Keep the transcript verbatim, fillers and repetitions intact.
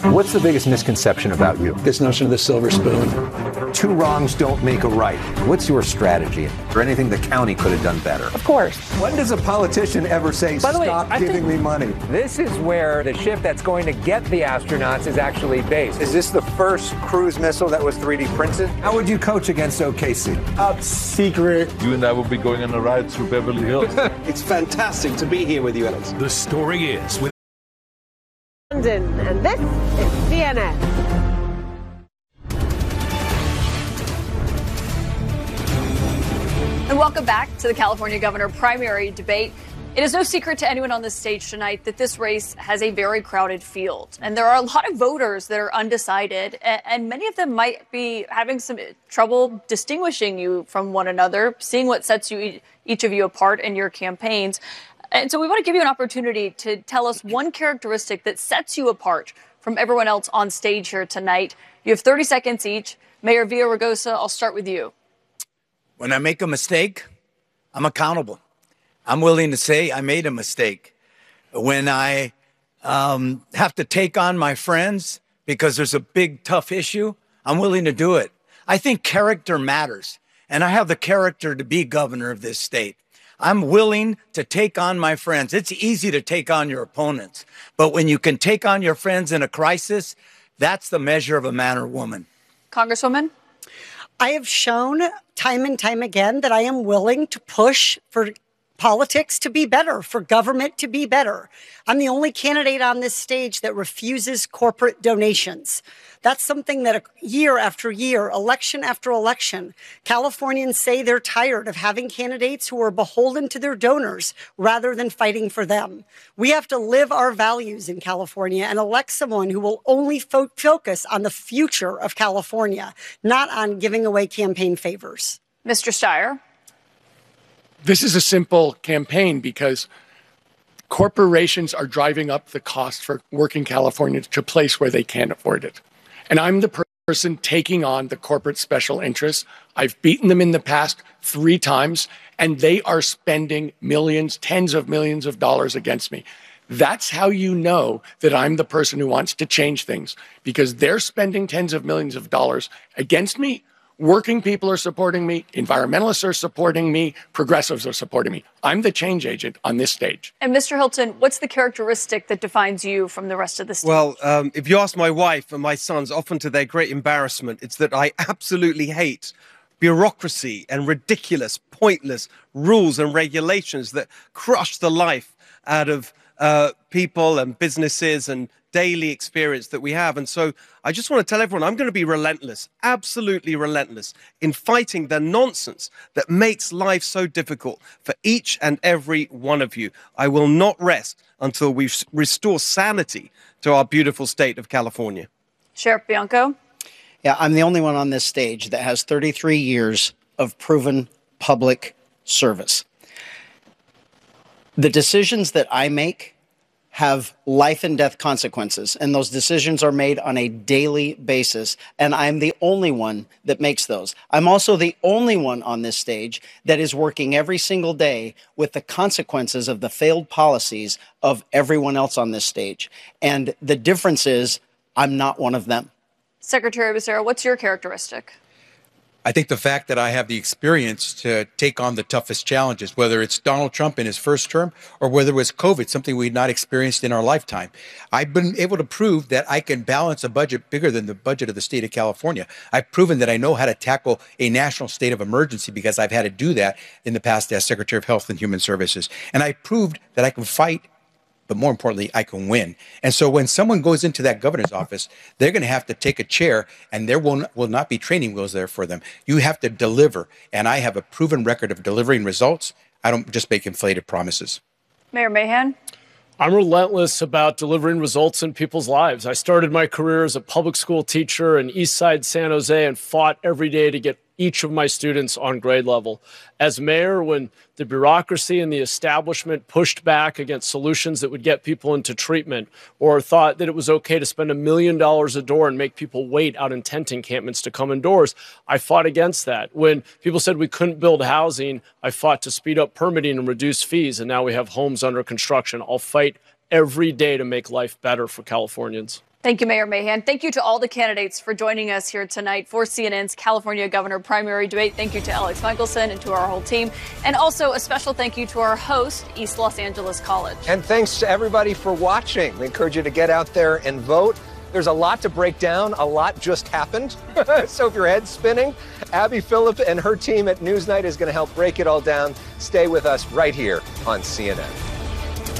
What's the biggest misconception about you? This notion of the silver spoon. Two wrongs don't make a right. What's your strategy? Or anything the county could have done better? Of course. When does a politician ever say, By the way, stop I giving think me money? This is where the ship that's going to get the astronauts is actually based. Is this the first cruise missile that was three D printed? How would you coach against O K C? Top secret. You and I will be going on a ride through Beverly Hills. It's fantastic to be here with you, Alex. The story is with London, and this is C N N. And welcome back to the California governor primary debate. It is no secret to anyone on this stage tonight that this race has a very crowded field. And there are a lot of voters that are undecided, and many of them might be having some trouble distinguishing you from one another, seeing what sets you each of you apart in your campaigns. And so we want to give you an opportunity to tell us one characteristic that sets you apart from everyone else on stage here tonight. You have thirty seconds each. Mayor Villaraigosa, I'll start with you. When I make a mistake, I'm accountable. I'm willing to say I made a mistake. When I um, have to take on my friends because there's a big, tough issue, I'm willing to do it. I think character matters, and I have the character to be governor of this state. I'm willing to take on my friends. It's easy to take on your opponents, but when you can take on your friends in a crisis, that's the measure of a man or woman. Congresswoman? I have shown time and time again that I am willing to push for politics to be better, for government to be better. I'm the only candidate on this stage that refuses corporate donations. That's something that year after year, election after election, Californians say they're tired of having candidates who are beholden to their donors rather than fighting for them. We have to live our values in California and elect someone who will only fo- focus on the future of California, not on giving away campaign favors. Mister Steyer? This is a simple campaign because corporations are driving up the cost for working Californians to a place where they can't afford it. And I'm the per- person taking on the corporate special interests. I've beaten them in the past three times, and they are spending millions, tens of millions of dollars against me. That's how you know that I'm the person who wants to change things, because they're spending tens of millions of dollars against me. Working people are supporting me, environmentalists are supporting me, progressives are supporting me. I'm the change agent on this stage. And Mister Hilton, what's the characteristic that defines you from the rest of the stage? Well, um, if you ask my wife and my sons, often to their great embarrassment, it's that I absolutely hate bureaucracy and ridiculous, pointless rules and regulations that crush the life out of uh, people and businesses and daily experience that we have. And so I just want to tell everyone, I'm going to be relentless, absolutely relentless in fighting the nonsense that makes life so difficult for each and every one of you. I will not rest until we restore sanity to our beautiful state of California. Sheriff Bianco? Yeah, I'm the only one on this stage that has thirty-three years of proven public service. The decisions that I make have life and death consequences, and those decisions are made on a daily basis, and I'm the only one that makes those. I'm also the only one on this stage that is working every single day with the consequences of the failed policies of everyone else on this stage. And the difference is I'm not one of them. Secretary Becerra, what's your characteristic? I think the fact that I have the experience to take on the toughest challenges, whether it's Donald Trump in his first term or whether it was COVID, something we'd not experienced in our lifetime. I've been able to prove that I can balance a budget bigger than the budget of the state of California. I've proven that I know how to tackle a national state of emergency because I've had to do that in the past as Secretary of Health and Human Services. And I proved that I can fight, but more importantly, I can win. And so when someone goes into that governor's office, they're going to have to take a chair, and there will not, will not be training wheels there for them. You have to deliver, and I have a proven record of delivering results. I don't just make inflated promises. Mayor Mahan? I'm relentless about delivering results in people's lives. I started my career as a public school teacher in East Side San Jose and fought every day to get each of my students on grade level. As mayor, when the bureaucracy and the establishment pushed back against solutions that would get people into treatment, or thought that it was okay to spend a million dollars a door and make people wait out in tent encampments to come indoors, I fought against that. When people said we couldn't build housing, I fought to speed up permitting and reduce fees, and now we have homes under construction. I'll fight every day to make life better for Californians. Thank you, Mayor Mahan. Thank you to all the candidates for joining us here tonight for C N N's California Governor Primary Debate. Thank you to Alex Michelson and to our whole team. And also a special thank you to our host, East Los Angeles College. And thanks to everybody for watching. We encourage you to get out there and vote. There's a lot to break down. A lot just happened. So if your head's spinning, Abby Phillip and her team at Newsnight is going to help break it all down. Stay with us right here on C N N.